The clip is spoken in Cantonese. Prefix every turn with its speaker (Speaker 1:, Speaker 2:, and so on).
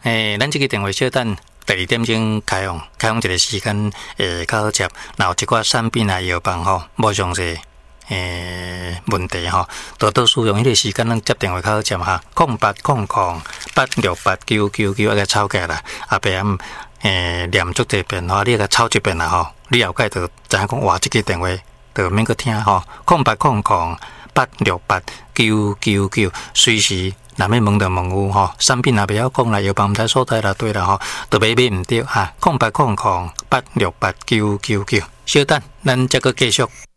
Speaker 1: 咱这个电话小等12点钟开放一个时间较好接，然后一寡产品啊药房吼，无详细问题吼，多多使用迄个时间，咱接电话较好接哈。0800868999个抄起来啦，后壁念足一遍吼，你甲抄一遍啦吼，你后盖就知影讲哇，这个电话就免去听吼。0800868999，随时若要问就问有吼，产品也袂晓讲啦，药房毋知所在啦，对啦吼，就买毋对哈。0800868999，稍等，咱再个继续。